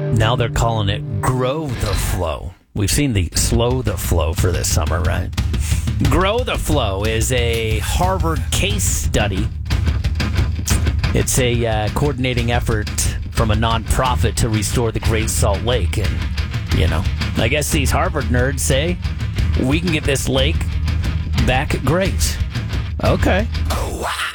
Now they're calling it Grow the Flow. We've seen the Slow the Flow for this summer, right? Grow the Flow is a Harvard case study. It's a coordinating effort from a nonprofit to restore the Great Salt Lake. And, I guess these Harvard nerds say we can get this lake back great. Okay. Oh, wow.